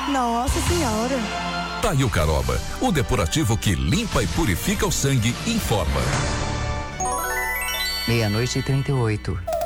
Nossa Senhora. Tá aí o Caroba, o depurativo que limpa e purifica o sangue, informa. 00:38.